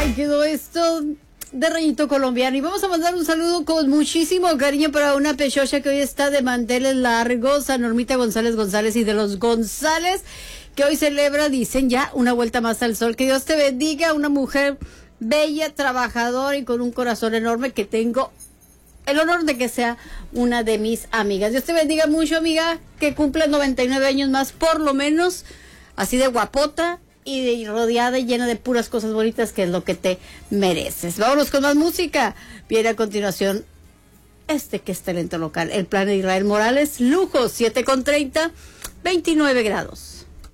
Quedó esto de Rayito Colombiano. Y vamos a mandar un saludo con muchísimo cariño para una pechocha que hoy está de manteles largos, a Normita González y de los González, que hoy celebra, dicen ya, una vuelta más al sol. Que Dios te bendiga, una mujer bella, trabajadora y con un corazón enorme, que tengo el honor de que sea una de mis amigas. Dios te bendiga mucho, amiga, que cumpla 99 años más, por lo menos, así de guapota y rodeada y llena de puras cosas bonitas, que es lo que te mereces. Vámonos con más música. Viene a continuación que es talento local, el plan de Israel Morales, lujo, 7:30, 29 grados.